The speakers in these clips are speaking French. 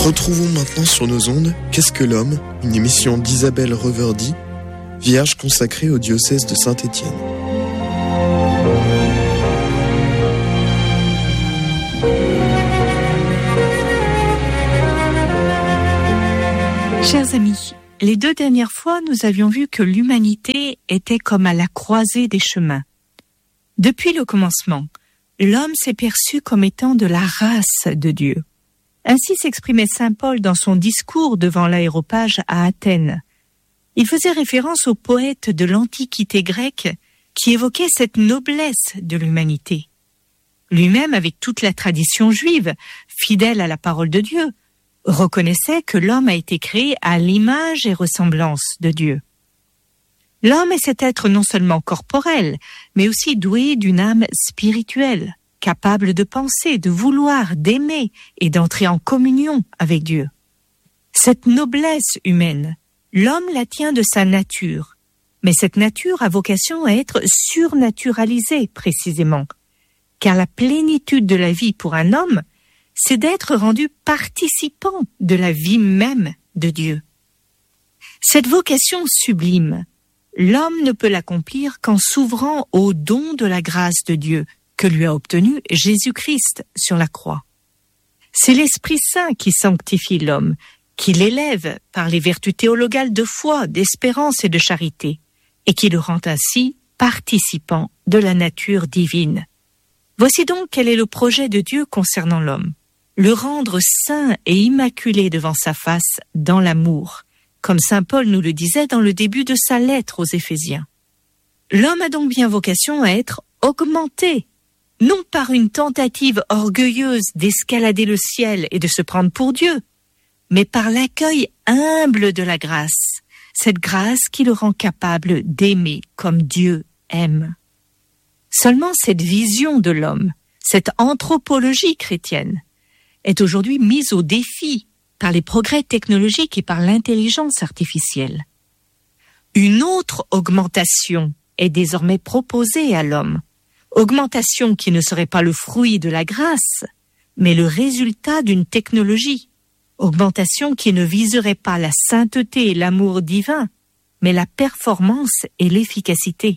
Retrouvons maintenant sur nos ondes Qu'est-ce que l'homme, une émission d'Isabelle Reverdy, vierge consacrée au diocèse de Saint-Étienne. Chers amis, les 2 dernières fois, nous avions vu que l'humanité était comme à la croisée des chemins. Depuis le commencement, l'homme s'est perçu comme étant de la race de Dieu. Ainsi s'exprimait saint Paul dans son discours devant l'aréopage à Athènes. Il faisait référence aux poètes de l'Antiquité grecque qui évoquaient cette noblesse de l'humanité. Lui-même, avec toute la tradition juive, fidèle à la parole de Dieu, reconnaissait que l'homme a été créé à l'image et ressemblance de Dieu. L'homme est cet être non seulement corporel, mais aussi doué d'une âme spirituelle, capable de penser, de vouloir, d'aimer et d'entrer en communion avec Dieu. Cette noblesse humaine, l'homme la tient de sa nature, mais cette nature a vocation à être surnaturalisée précisément, car la plénitude de la vie pour un homme, c'est d'être rendu participant de la vie même de Dieu. Cette vocation sublime, l'homme ne peut l'accomplir qu'en s'ouvrant au don de la grâce de Dieu que lui a obtenu Jésus-Christ sur la croix. C'est l'Esprit Saint qui sanctifie l'homme, qui l'élève par les vertus théologales de foi, d'espérance et de charité, et qui le rend ainsi participant de la nature divine. Voici donc quel est le projet de Dieu concernant l'homme. Le rendre saint et immaculé devant sa face dans l'amour, comme saint Paul nous le disait dans le début de sa lettre aux Éphésiens. L'homme a donc bien vocation à être augmenté, non par une tentative orgueilleuse d'escalader le ciel et de se prendre pour Dieu, mais par l'accueil humble de la grâce, cette grâce qui le rend capable d'aimer comme Dieu aime. Seulement cette vision de l'homme, cette anthropologie chrétienne, est aujourd'hui mise au défi par les progrès technologiques et par l'intelligence artificielle. Une autre augmentation est désormais proposée à l'homme, augmentation qui ne serait pas le fruit de la grâce, mais le résultat d'une technologie, augmentation qui ne viserait pas la sainteté et l'amour divin, mais la performance et l'efficacité.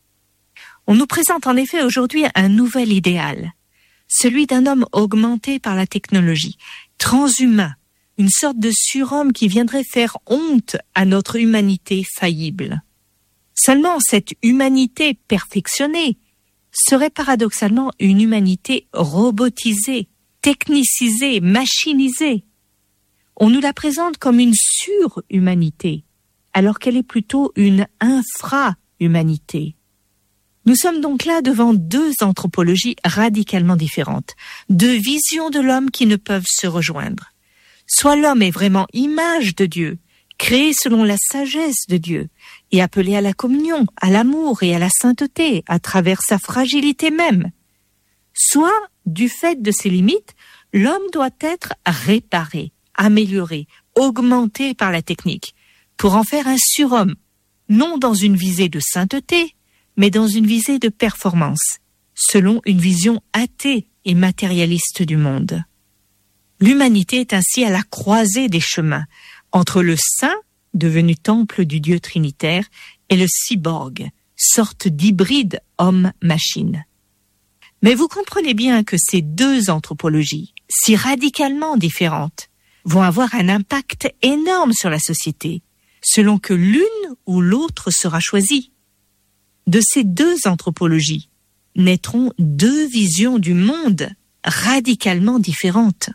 On nous présente en effet aujourd'hui un nouvel idéal, celui d'un homme augmenté par la technologie, transhumain, une sorte de surhomme qui viendrait faire honte à notre humanité faillible. Seulement, cette humanité perfectionnée serait paradoxalement une humanité robotisée, technicisée, machinisée. On nous la présente comme une surhumanité, alors qu'elle est plutôt une infra-humanité. Nous sommes donc là devant 2 anthropologies radicalement différentes, 2 visions de l'homme qui ne peuvent se rejoindre. Soit l'homme est vraiment image de Dieu, créé selon la sagesse de Dieu, et appelé à la communion, à l'amour et à la sainteté, à travers sa fragilité même. Soit, du fait de ses limites, l'homme doit être réparé, amélioré, augmenté par la technique, pour en faire un surhomme, non dans une visée de sainteté, mais dans une visée de performance, selon une vision athée et matérialiste du monde. L'humanité est ainsi à la croisée des chemins, entre le saint, devenu temple du Dieu trinitaire, et le cyborg, sorte d'hybride homme-machine. Mais vous comprenez bien que ces 2 anthropologies, si radicalement différentes, vont avoir un impact énorme sur la société, selon que l'une ou l'autre sera choisie. De ces 2 anthropologies naîtront 2 visions du monde radicalement différentes.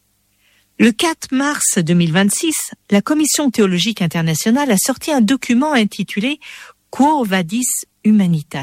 Le 4 mars 2026, la Commission théologique internationale a sorti un document intitulé « Quo vadis humanitas »,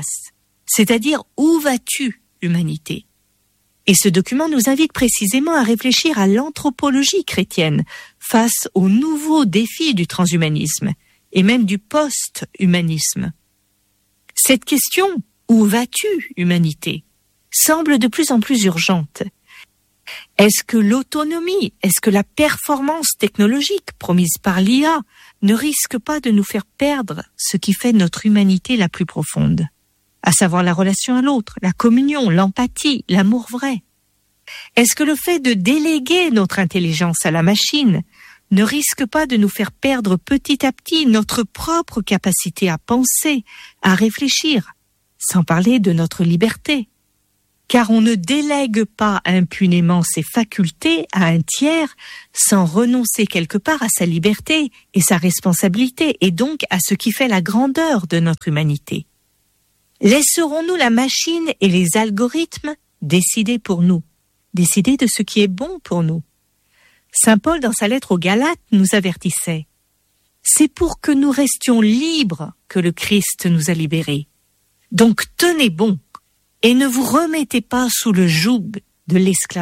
c'est-à-dire « Où vas-tu, humanité ?» Et ce document nous invite précisément à réfléchir à l'anthropologie chrétienne face aux nouveaux défis du transhumanisme et même du post-humanisme. Cette question « Où vas-tu, humanité ?» semble de plus en plus urgente. Est-ce que l'autonomie, est-ce que la performance technologique promise par l'IA ne risque pas de nous faire perdre ce qui fait notre humanité la plus profonde, à savoir la relation à l'autre, la communion, l'empathie, l'amour vrai? Est-ce que le fait de déléguer notre intelligence à la machine ne risque pas de nous faire perdre petit à petit notre propre capacité à penser, à réfléchir, sans parler de notre liberté? Car on ne délègue pas impunément ses facultés à un tiers sans renoncer quelque part à sa liberté et sa responsabilité, et donc à ce qui fait la grandeur de notre humanité. Laisserons-nous la machine et les algorithmes décider pour nous, décider de ce qui est bon pour nous? Saint Paul, dans sa lettre aux Galates, nous avertissait « C'est pour que nous restions libres que le Christ nous a libérés. Donc tenez bon et ne vous remettez pas sous le joug de l'esclavage. »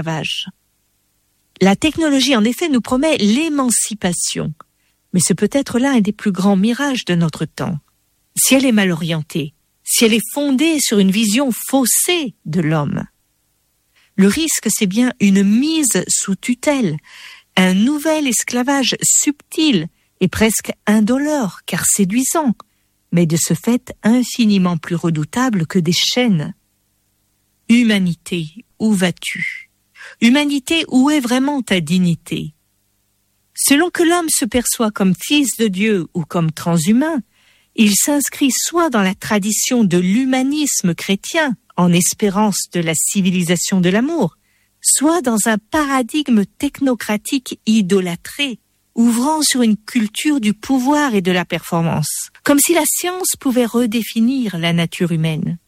La technologie, en effet, nous promet l'émancipation, mais ce peut être là un des plus grands mirages de notre temps. Si elle est mal orientée, si elle est fondée sur une vision faussée de l'homme. Le risque, c'est bien une mise sous tutelle, un nouvel esclavage subtil et presque indolore, car séduisant, mais de ce fait infiniment plus redoutable que des chaînes. Humanité, où vas-tu? Humanité, où est vraiment ta dignité? Selon que l'homme se perçoit comme fils de Dieu ou comme transhumain, il s'inscrit soit dans la tradition de l'humanisme chrétien, en espérance de la civilisation de l'amour, soit dans un paradigme technocratique idolâtré, ouvrant sur une culture du pouvoir et de la performance, comme si la science pouvait redéfinir la nature humaine.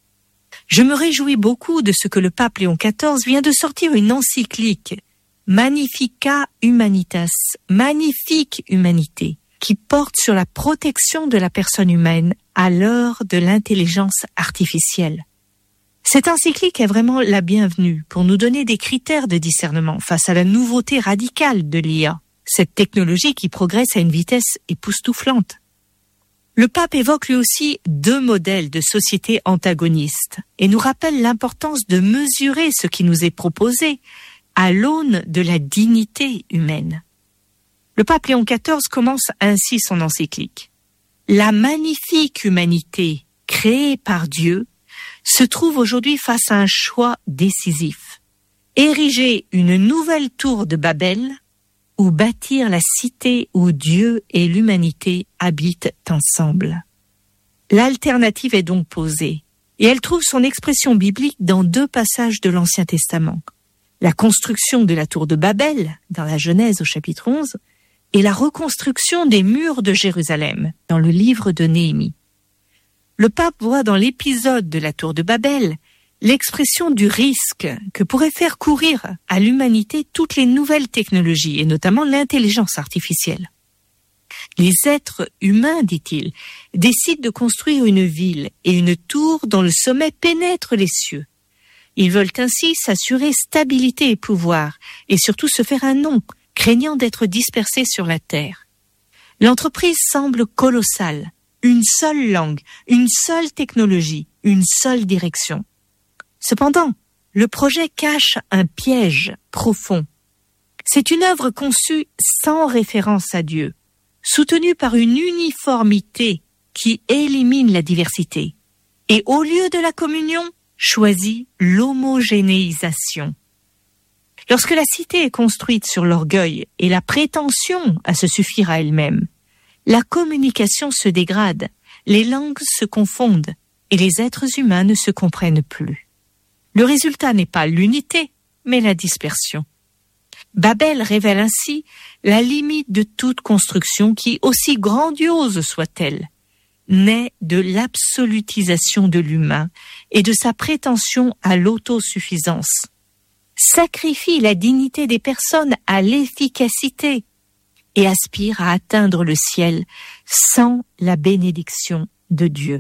Je me réjouis beaucoup de ce que le pape Léon XIV vient de sortir une encyclique, Magnificat Humanitas, magnifique humanité, qui porte sur la protection de la personne humaine à l'heure de l'intelligence artificielle. Cette encyclique est vraiment la bienvenue pour nous donner des critères de discernement face à la nouveauté radicale de l'IA, cette technologie qui progresse à une vitesse époustouflante. Le pape évoque lui aussi 2 modèles de société antagonistes et nous rappelle l'importance de mesurer ce qui nous est proposé à l'aune de la dignité humaine. Le pape Léon XIV commence ainsi son encyclique. La magnifique humanité créée par Dieu se trouve aujourd'hui face à un choix décisif. Ériger une nouvelle tour de Babel ou bâtir la cité où Dieu et l'humanité habitent ensemble. L'alternative est donc posée, et elle trouve son expression biblique dans 2 passages de l'Ancien Testament. La construction de la tour de Babel, dans la Genèse au chapitre 11, et la reconstruction des murs de Jérusalem, dans le livre de Néhémie. Le pape voit dans l'épisode de la tour de Babel l'expression du risque que pourraient faire courir à l'humanité toutes les nouvelles technologies, et notamment l'intelligence artificielle. Les êtres humains, dit-il, décident de construire une ville et une tour dont le sommet pénètre les cieux. Ils veulent ainsi s'assurer stabilité et pouvoir, et surtout se faire un nom, craignant d'être dispersés sur la terre. L'entreprise semble colossale. Une seule langue, une seule technologie, une seule direction. Cependant, le projet cache un piège profond. C'est une œuvre conçue sans référence à Dieu, soutenue par une uniformité qui élimine la diversité, et au lieu de la communion, choisit l'homogénéisation. Lorsque la cité est construite sur l'orgueil et la prétention à se suffire à elle-même, la communication se dégrade, les langues se confondent et les êtres humains ne se comprennent plus. Le résultat n'est pas l'unité, mais la dispersion. Babel révèle ainsi la limite de toute construction qui, aussi grandiose soit-elle, naît de l'absolutisation de l'humain et de sa prétention à l'autosuffisance, sacrifie la dignité des personnes à l'efficacité et aspire à atteindre le ciel sans la bénédiction de Dieu.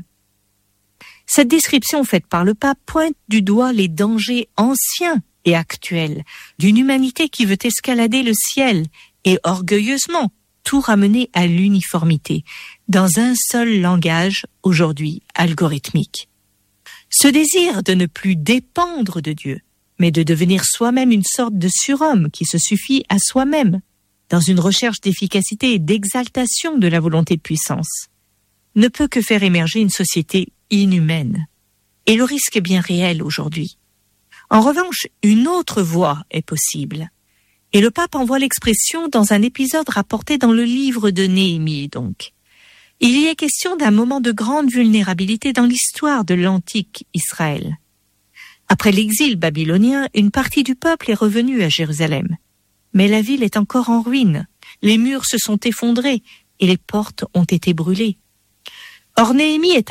Cette description faite par le pape pointe du doigt les dangers anciens et actuels d'une humanité qui veut escalader le ciel et orgueilleusement tout ramener à l'uniformité, dans un seul langage aujourd'hui algorithmique. Ce désir de ne plus dépendre de Dieu, mais de devenir soi-même une sorte de surhomme qui se suffit à soi-même, dans une recherche d'efficacité et d'exaltation de la volonté de puissance, ne peut que faire émerger une société inhumaine. Et le risque est bien réel aujourd'hui. En revanche, une autre voie est possible. Et le pape envoie l'expression dans un épisode rapporté dans le livre de Néhémie, donc. Il y est question d'un moment de grande vulnérabilité dans l'histoire de l'antique Israël. Après l'exil babylonien, une partie du peuple est revenue à Jérusalem. Mais la ville est encore en ruine. Les murs se sont effondrés et les portes ont été brûlées. Or, Néhémie est